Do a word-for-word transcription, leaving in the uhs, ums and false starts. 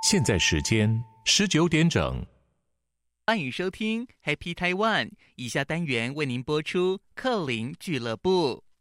现在时间十九点整。 欢迎收听 Happy Taiwan， 以下单元为您播出克林俱乐部。